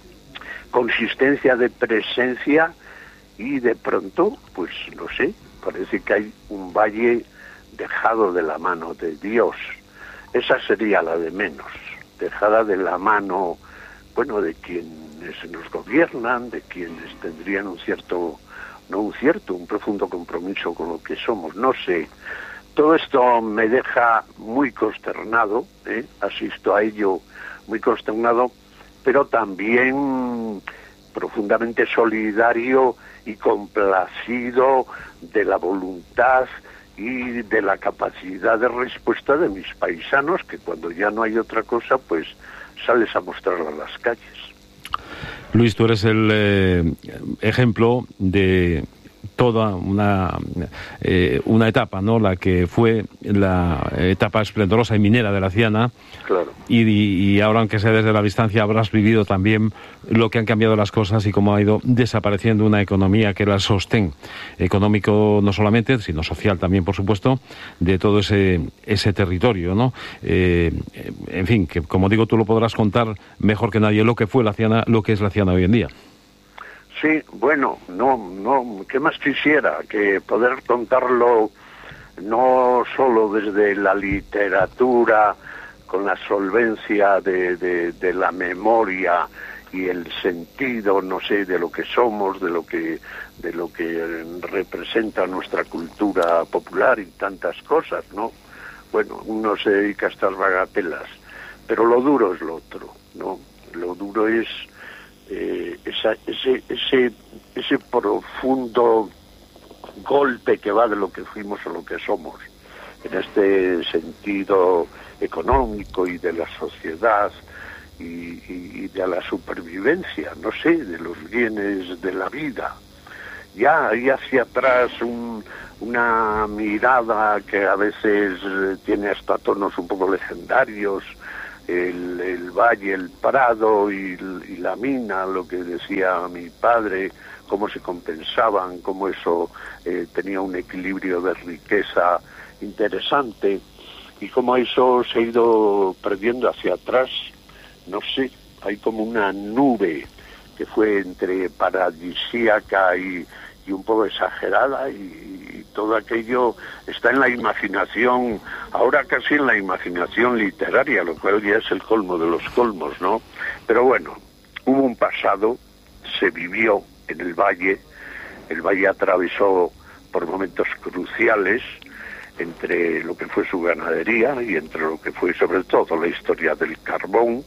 consistencia de presencia y de pronto, pues no sé, parece que hay un valle dejado de la mano de Dios. Esa sería la de menos, dejada de la mano, bueno, de quienes nos gobiernan, de quienes tendrían un cierto, no un cierto, un profundo compromiso con lo que somos, no sé. Todo esto me deja muy consternado, ¿eh? Asisto a ello muy consternado, pero también profundamente solidario y complacido de la voluntad y de la capacidad de respuesta de mis paisanos, que cuando ya no hay otra cosa, pues sales a mostrar a las calles. Luis, tú eres el eh, ejemplo de toda una eh, una etapa, ¿no? La que fue la etapa esplendorosa y minera de la Ciana. Claro. Y, y ahora, aunque sea desde la distancia, habrás vivido también lo que han cambiado las cosas y cómo ha ido desapareciendo una economía que era el sostén económico, no solamente, sino social también, por supuesto, de todo ese ese territorio, ¿no? Eh, en fin, que como digo, tú lo podrás contar mejor que nadie lo que fue la Ciana, lo que es la Ciana hoy en día. Sí, bueno, no, no, ¿qué más quisiera? Que poder contarlo no solo desde la literatura, con la solvencia de, de, de la memoria y el sentido, no sé, de lo que somos, de lo que, de lo que representa nuestra cultura popular y tantas cosas, ¿no? Bueno, uno se dedica a estas bagatelas, pero lo duro es lo otro, ¿no? Lo duro es Eh, esa, ese, ese, ese profundo golpe que va de lo que fuimos a lo que somos, en este sentido económico y de la sociedad y, y, y de la supervivencia, no sé, de los bienes de la vida. Ya hay hacia atrás un, una mirada que a veces tiene hasta tonos un poco legendarios, El, el valle, el prado y, y la mina, lo que decía mi padre, cómo se compensaban, cómo eso eh, tenía un equilibrio de riqueza interesante y cómo eso se ha ido perdiendo hacia atrás. No sé, hay como una nube que fue entre paradisíaca y, y un poco exagerada y, y todo aquello está en la imaginación, ahora casi en la imaginación literaria, lo cual ya es el colmo de los colmos, ¿no? Pero bueno, hubo un pasado, se vivió en el valle, el valle atravesó por momentos cruciales entre lo que fue su ganadería y entre lo que fue sobre todo la historia del carbón,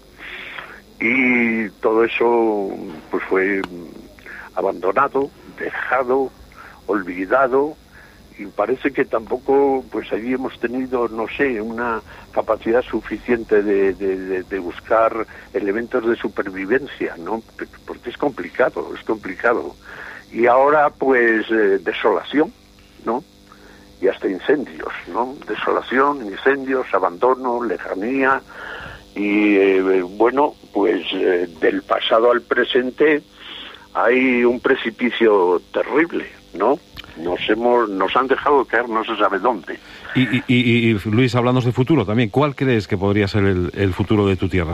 y todo eso pues fue abandonado, dejado, olvidado, y parece que tampoco pues allí hemos tenido, no sé, una capacidad suficiente de, de, de, de buscar elementos de supervivencia, ¿no? Porque es complicado, es complicado. Y ahora pues eh, desolación, ¿no? Y hasta incendios, ¿no? Desolación, incendios, abandono, lejanía, y eh, bueno, pues eh, del pasado al presente hay un precipicio terrible, ¿no? Nos hemos, nos han dejado caer no se sabe dónde. Y, y, y, y Luis, hablando de futuro también, ¿cuál crees que podría ser el, el futuro de tu tierra?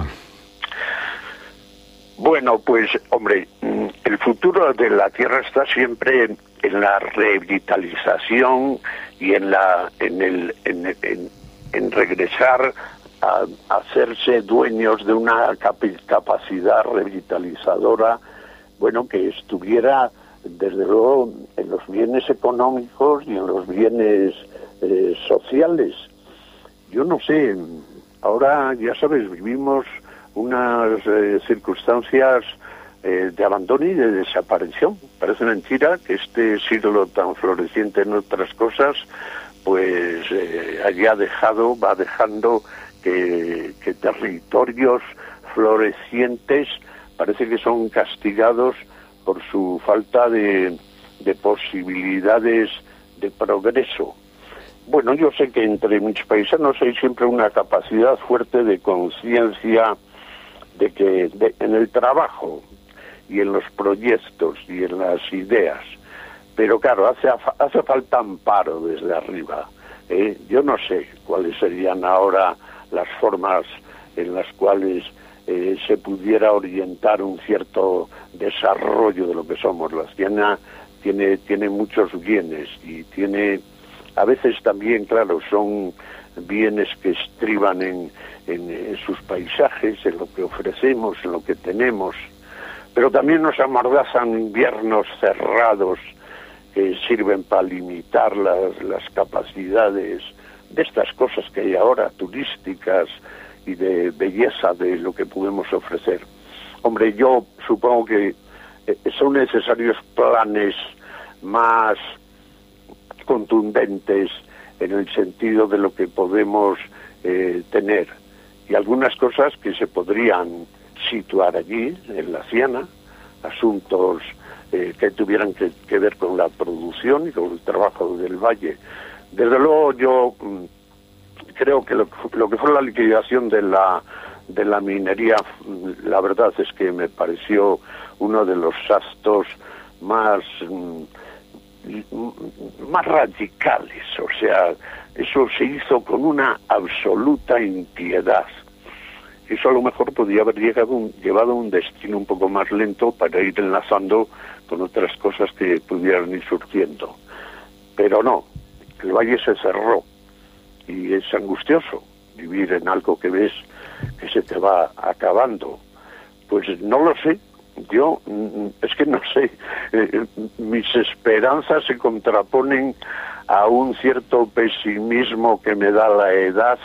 Bueno, pues, hombre, el futuro de la tierra está siempre en, en la revitalización y en la, en el, en, en, en regresar a, a hacerse dueños de una capacidad revitalizadora, bueno, que estuviera desde luego en los bienes económicos y en los bienes eh, sociales. Yo no sé, ahora ya sabes, vivimos unas eh, circunstancias eh, de abandono y de desaparición. Parece mentira que este siglo tan floreciente en otras cosas pues eh, haya dejado, va dejando que, que territorios florecientes parece que son castigados por su falta de, de posibilidades de progreso. Bueno, yo sé que entre mis paisanos hay siempre una capacidad fuerte de conciencia de que de, en el trabajo y en los proyectos y en las ideas, pero claro, hace, hace falta amparo desde arriba. ¿eh? Yo no sé cuáles serían ahora las formas en las cuales eh, se pudiera orientar un cierto desarrollo de lo que somos. La Siena tiene, tiene muchos bienes y tiene, a veces también, claro, son bienes que estriban en, en, en sus paisajes, en lo que ofrecemos, en lo que tenemos, pero también nos amordazan inviernos cerrados que sirven para limitar las, las capacidades de estas cosas que hay ahora, turísticas y de belleza de lo que podemos ofrecer. Hombre, yo supongo que eh, son necesarios planes más contundentes en el sentido de lo que podemos eh, tener, y algunas cosas que se podrían situar allí, en la Siena, asuntos eh, que tuvieran que, que ver con la producción y con el trabajo del valle. Desde luego yo mm, creo que lo, lo que fue la liquidación de la de la minería, la verdad es que me pareció uno de los actos más mm, más radicales. O sea, eso se hizo con una absoluta impiedad. Eso a lo mejor podría haber llegado un, llevado a un destino un poco más lento para ir enlazando con otras cosas que pudieran ir surgiendo. Pero no, el valle se cerró y es angustioso vivir en algo que ves que se te va acabando. Pues no lo sé, yo es que no sé, eh, mis esperanzas se contraponen a un cierto pesimismo que me da la edad,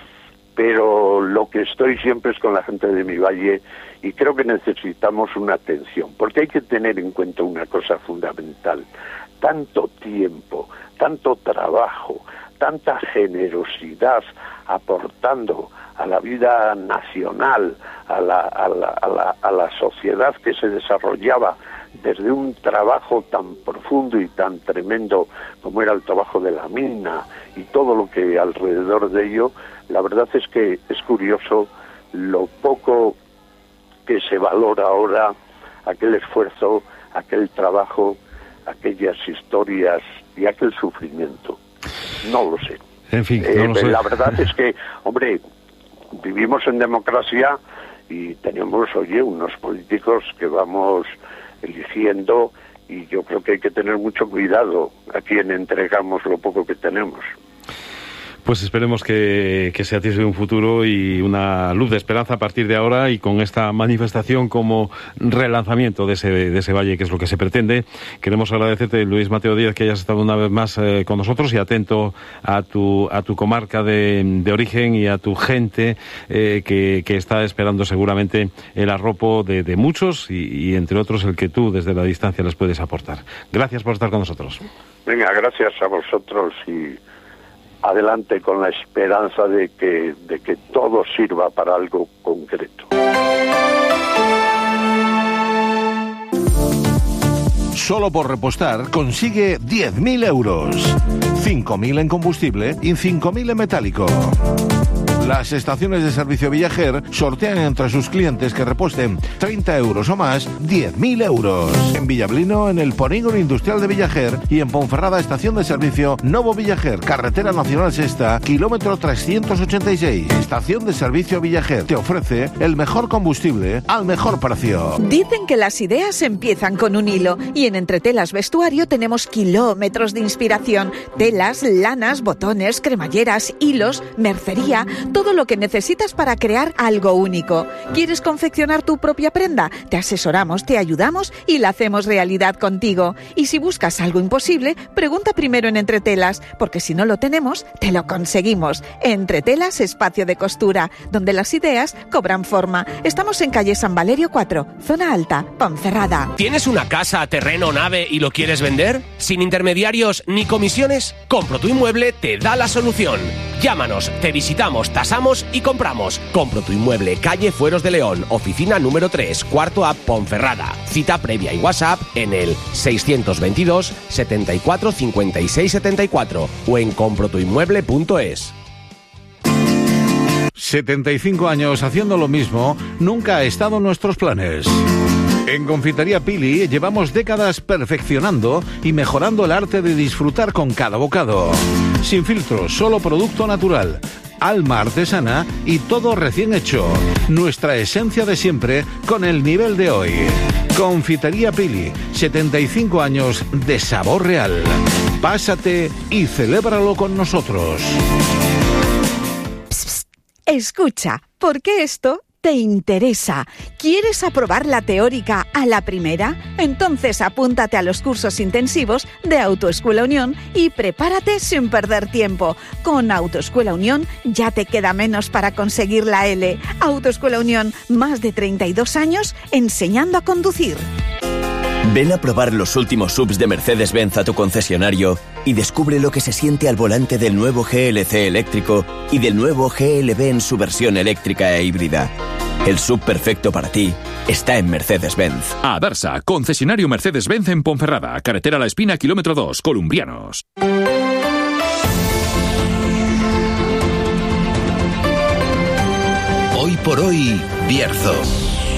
pero lo que estoy siempre es con la gente de mi valle y creo que necesitamos una atención, porque hay que tener en cuenta una cosa fundamental: tanto tiempo, tanto trabajo, tanta generosidad aportando a la vida nacional, a la, a la, a la, a la sociedad que se desarrollaba desde un trabajo tan profundo y tan tremendo como era el trabajo de la mina y todo lo que alrededor de ello. La verdad es que es curioso lo poco que se valora ahora aquel esfuerzo, aquel trabajo, aquellas historias y aquel sufrimiento. No lo sé. En fin, eh, no lo sé. La verdad es que, hombre, vivimos en democracia y tenemos, oye, unos políticos que vamos eligiendo y yo creo que hay que tener mucho cuidado a quien entregamos lo poco que tenemos. Pues esperemos que, que se atisbe un futuro y una luz de esperanza a partir de ahora, y con esta manifestación como relanzamiento de ese, de ese valle, que es lo que se pretende. Queremos agradecerte, Luis Mateo Díaz, que hayas estado una vez más eh, con nosotros y atento a tu, a tu comarca de, de origen y a tu gente eh, que, que está esperando seguramente el arropo de, de muchos y, y entre otros el que tú desde la distancia les puedes aportar. Gracias por estar con nosotros. Venga, gracias a vosotros y adelante con la esperanza de que, de que todo sirva para algo concreto. Solo por repostar consigue diez mil euros, cinco mil en combustible y cinco mil en metálico. Las estaciones de servicio Viajer sortean entre sus clientes que reposten treinta euros o más diez mil euros. En Villablino, en el Polígono Industrial de Viajer, y en Ponferrada, estación de servicio Novo Viajer, Carretera Nacional Sexta, kilómetro trescientos ochenta y seis. Estación de servicio Viajer te ofrece el mejor combustible al mejor precio. Dicen que las ideas empiezan con un hilo, y en Entretelas Vestuario tenemos kilómetros de inspiración: telas, lanas, botones, cremalleras, hilos, mercería, todo lo que necesitas para crear algo único. ¿Quieres confeccionar tu propia prenda? Te asesoramos, te ayudamos y la hacemos realidad contigo. Y si buscas algo imposible, pregunta primero en Entretelas, porque si no lo tenemos, te lo conseguimos. Entretelas, espacio de costura, donde las ideas cobran forma. Estamos en calle San Valerio cuatro, zona alta, Ponferrada. ¿Tienes una casa, terreno, nave y lo quieres vender? ¿Sin intermediarios ni comisiones? Compro tu Inmueble te da la solución. Llámanos, te visitamos, tasamos y compramos. Compro tu Inmueble, calle Fueros de León, oficina número tres, cuarto A, Ponferrada. Cita previa y WhatsApp en el seiscientos veintidós, setenta y cuatro, cincuenta y seis, setenta y cuatro o en compro tu inmueble punto es. setenta y cinco años haciendo lo mismo nunca ha estado en nuestros planes. En Confitería Pili llevamos décadas perfeccionando y mejorando el arte de disfrutar con cada bocado. Sin filtros, solo producto natural. alma artesana y todo recién hecho. Nuestra esencia de siempre con el nivel de hoy. Confitería Pili, setenta y cinco años de sabor real. Pásate y celébralo con nosotros. Psst, psst. Escucha, porque esto te interesa. ¿Quieres aprobar la teórica a la primera? Entonces apúntate a los cursos intensivos de Autoescuela Unión y prepárate sin perder tiempo. Con Autoescuela Unión ya te queda menos para conseguir la L. Autoescuela Unión, más de treinta y dos años enseñando a conducir. Ven a probar los últimos S U Vs de Mercedes-Benz a tu concesionario y descubre lo que se siente al volante del nuevo G L C eléctrico y del nuevo G L B en su versión eléctrica e híbrida. El S U V perfecto para ti está en Mercedes-Benz. Adarsa, concesionario Mercedes-Benz en Ponferrada, carretera La Espina, kilómetro dos, Columbianos. Hoy por hoy, Bierzo.